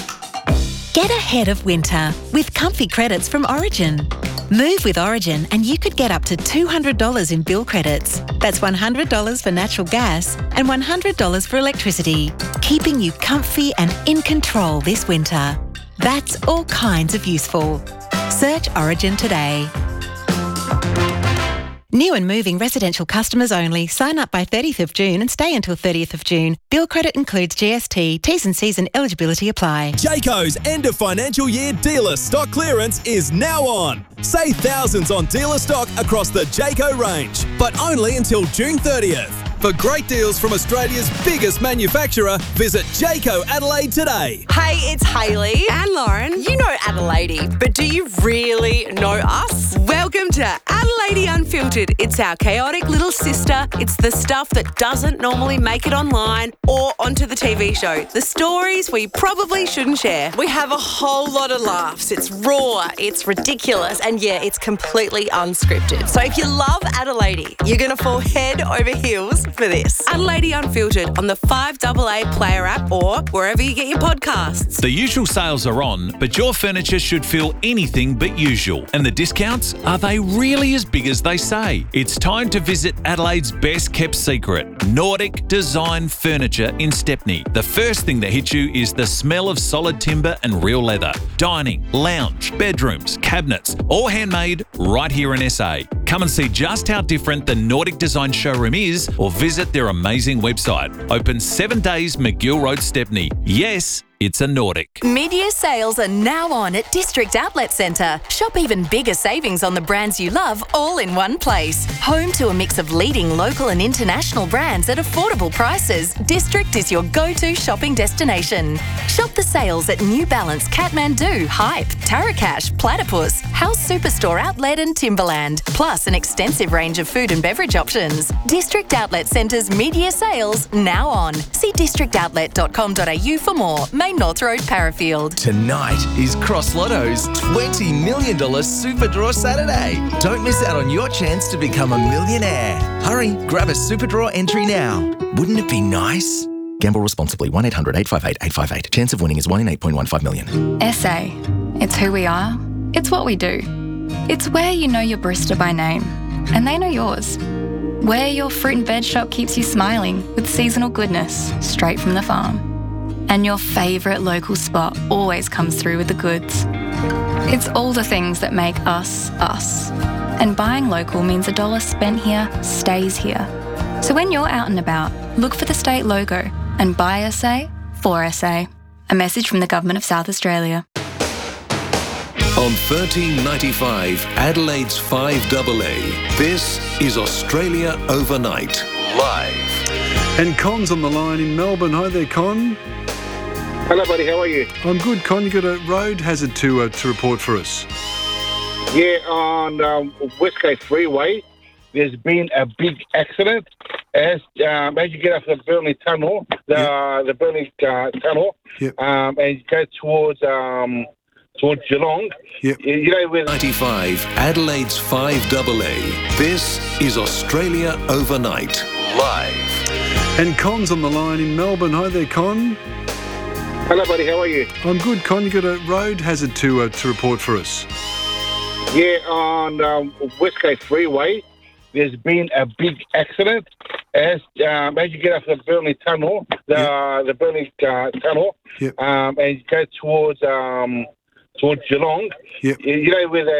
Get ahead of winter with comfy credits from Origin. Move with Origin and you could get up to two hundred dollars in bill credits. That's one hundred dollars for natural gas and one hundred dollars for electricity, keeping you comfy and in control this winter. That's all kinds of useful. Search Origin today. New and moving residential customers only. Sign up by thirtieth of June and stay until thirtieth of June. Bill credit includes G S T. T's and C's and eligibility apply. Jayco's end of financial year dealer stock clearance is now on. Save thousands on dealer stock across the Jayco range, but only until June thirtieth. For great deals from Australia's biggest manufacturer, visit Jayco Adelaide today. Hey, it's Hayley and Lauren. You know Adelaide, but do you really know us? Welcome to Adelaide Unfiltered. It's our chaotic little sister. It's the stuff that doesn't normally make it online or onto the T V show. The stories we probably shouldn't share. We have a whole lot of laughs. It's raw, it's ridiculous, and yeah, it's completely unscripted. So if you love Adelaide, you're going to fall head over heels for this. Adelaide Unfiltered on the five A A Player app or wherever you get your podcasts. The usual sales are on, but your furniture should feel anything but usual. And the discounts, are they really really as big as they say. It's time to visit Adelaide's best kept secret, Nordic Design Furniture in Stepney. The first thing that hits you is the smell of solid timber and real leather. Dining, lounge, bedrooms, cabinets, all handmade right here in S A. Come and see just how different the Nordic Design showroom is, or visit their amazing website. Open seven days, McGill Road, Stepney. Yes, it's a Nordic. Mid-year sales are now on at District Outlet Centre. Shop even bigger savings on the brands you love all in one place. Home to a mix of leading local and international brands at affordable prices, District is your go-to shopping destination. Shop the sales at New Balance, Kathmandu, Hype, Tarakash, Platypus, House Superstore Outlet and Timberland, plus an extensive range of food and beverage options. District Outlet Centre's mid-year sales now on. See district outlet dot com dot a u for more. Main North Road, Parafield. Tonight is Cross Lotto's twenty million dollars Super Draw Saturday. Don't miss out on your chance to become a millionaire. Hurry, grab a Super Draw entry now. Wouldn't it be nice? Gamble responsibly. one eight hundred eight five eight eight five eight. Chance of winning is one in eight point one five million. S A. It's who we are. It's what we do. It's where you know your barista by name, and they know yours. Where your fruit and veg shop keeps you smiling with seasonal goodness straight from the farm. And your favourite local spot always comes through with the goods. It's all the things that make us, us. And buying local means a dollar spent here stays here. So when you're out and about, look for the state logo and buy S A for S A. A message from the Government of South Australia. On thirteen ninety-five, Adelaide's five A A, this is Australia Overnight, live. And Con's on the line in Melbourne. Hi there, Con. Hello, buddy. How are you? I'm good, Con. You got a road hazard to uh, to report for us? Yeah, on um, West Coast Freeway, there's been a big accident. As um, as you get off the Burnley Tunnel, the yep. the Burnley uh, Tunnel, yep. um, and you go towards um, towards Geelong. Yep. You know where ninety-five, Adelaide's five A A. This is Australia Overnight, live. And Con's on the line in Melbourne. Hi there, Con. Hello, buddy. How are you? I'm good, Con. You got a road hazard to uh, to report for us? Yeah, on um, West Coast Freeway, there's been a big accident. As um, as you get off the Burnley Tunnel, the yep. the Burnley uh, Tunnel, yep. um, and you go towards um, towards Geelong. Yep. You know where the